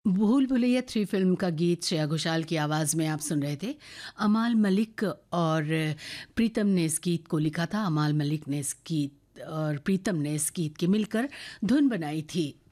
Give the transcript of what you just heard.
भूल भुलैया 3 फ़िल्म का गीत श्रेया घोषाल की आवाज़ में आप सुन रहे थे। अमाल मलिक और प्रीतम ने इस गीत को लिखा था। अमाल मलिक ने इस गीत और प्रीतम ने इस गीत की मिलकर धुन बनाई थी।